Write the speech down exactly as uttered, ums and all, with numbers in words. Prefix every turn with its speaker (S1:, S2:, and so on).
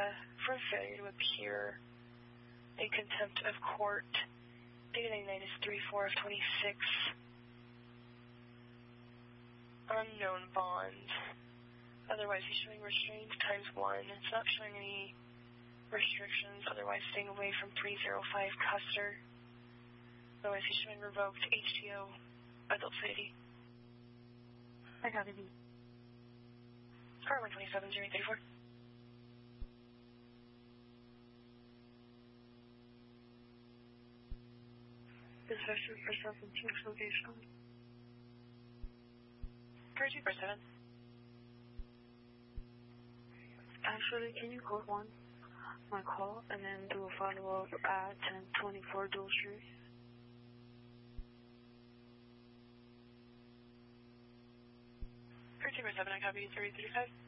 S1: for failure to appear in contempt of court. Data ninety-nine is three four of twenty-six. Unknown bond. Otherwise, he's showing restrained times one. It's not showing any restrictions. Otherwise, staying away from three oh five Custer. Otherwise, he's showing revoked H T O, adult safety.
S2: I got it.
S1: Car one twenty-seven, zero eight thirty-four.
S2: Possession for seventeen location.
S1: Car two four seven.
S2: Actually, can you hold one my call and then do a follow-up at ten twenty-four Dole Street?
S1: Car two four seven, I copy you three thirty-five.